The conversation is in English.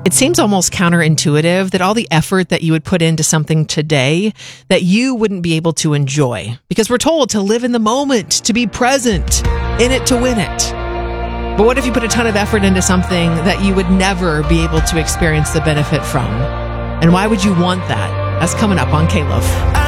It seems almost counterintuitive that all the effort that you would put into something today that you wouldn't be able to enjoy, because we're told to live in the moment, to be present, in it to win it. But what if you put a ton of effort into something that you would never be able to experience the benefit from? And why would you want that? That's coming up on K-Love.